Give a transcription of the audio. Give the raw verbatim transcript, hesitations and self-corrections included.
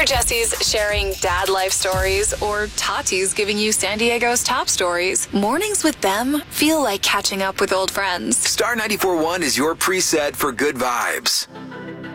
Jessie's sharing dad life stories or Tati's giving you San Diego's top stories, mornings with them feel like catching up with old friends. Star ninety-four point one is your preset for good vibes.